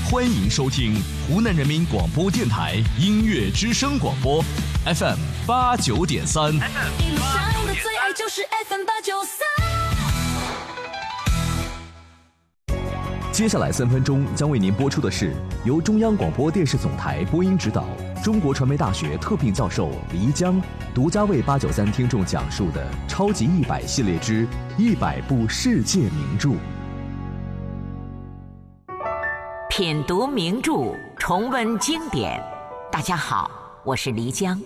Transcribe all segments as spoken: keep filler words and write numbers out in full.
欢迎收听湖南人民广播电台音乐之声广播 F M 八九点三。 一路上的最爱就是 F M 八九三。 接下来三分钟将为您播出的是由中央广播电视总台播音指导、中国传媒大学特聘教授黎江独家为八九三听众讲述的《超级一百》系列之一百部世界名著。 品读名著，重温经典。大家好，我是黎江。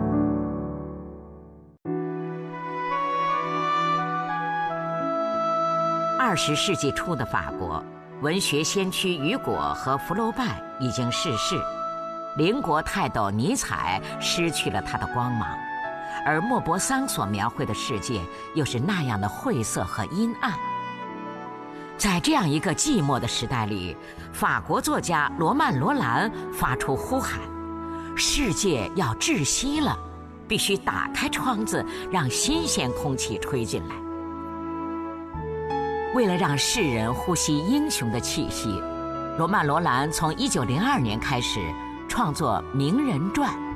二十世纪初的法国，文学先驱雨果和福楼拜已经逝世，邻国泰斗尼采失去了他的光芒，而莫泊桑所描绘的世界又是那样的晦涩和阴暗。在这样一个寂寞的时代里，法国作家罗曼·罗兰发出呼喊：世界要窒息了，必须打开窗子，让新鲜空气吹进来。为了让世人呼吸英雄的气息，罗曼·罗兰从一九零二年开始创作《名人传》。《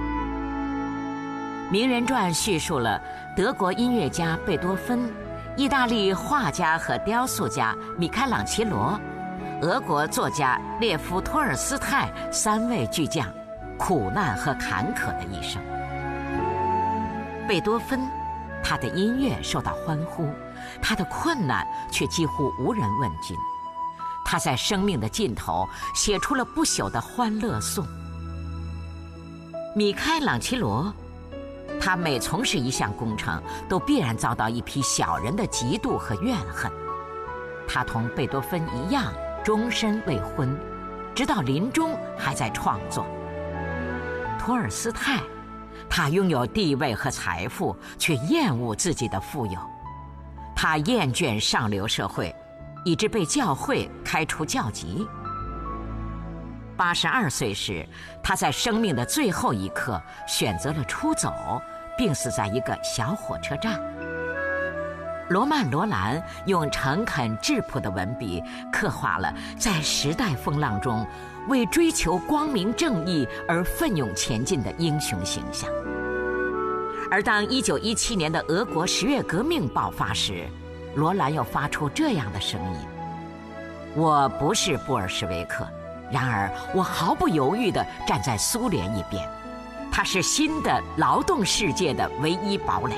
名人传》叙述了德国音乐家贝多芬、意大利画家和雕塑家米开朗基罗、俄国作家列夫·托尔斯泰三位巨匠苦难和坎坷的一生。贝多芬，他的音乐受到欢呼，他的困难却几乎无人问津。他在生命的尽头写出了不朽的欢乐颂。米开朗基罗，他每从事一项工程，都必然遭到一批小人的嫉妒和怨恨。他同贝多芬一样，终身未婚，直到临终还在创作。托尔斯泰，他拥有地位和财富，却厌恶自己的富有。他厌倦上流社会，以致被教会开除教籍。八十二岁时，他在生命的最后一刻选择了出走，病死在一个小火车站。罗曼·罗兰用诚恳质朴的文笔，刻画了在时代风浪中为追求光明正义而奋勇前进的英雄形象。而当一九一七年的俄国十月革命爆发时，罗兰又发出这样的声音：我不是布尔什维克，然而我毫不犹豫地站在苏联一边，它是新的劳动世界的唯一堡垒。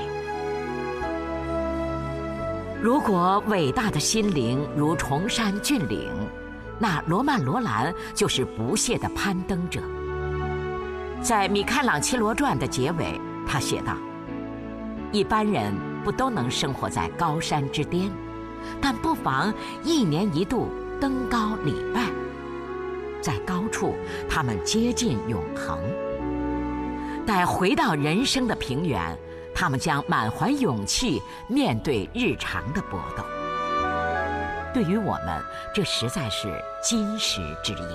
如果伟大的心灵如崇山峻岭，那罗曼·罗兰就是不懈的攀登者。在《米开朗基罗传》的结尾，他写道：一般人不都能生活在高山之巅，但不妨一年一度登高礼拜，在高处他们接近永恒。待回到人生的平原，他们将满怀勇气面对日常的搏斗。对于我们，这实在是金石之言。